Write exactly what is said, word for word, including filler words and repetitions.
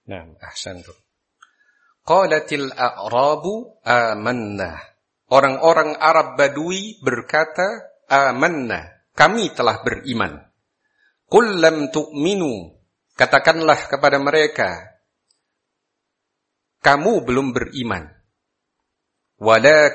Naam, ahsantum. Qalatil a'rabu amanna. Orang-orang Arab Badui berkata, amanna, kami telah beriman. Qul lam tu'minu, katakanlah kepada mereka, kamu belum beriman. Walakin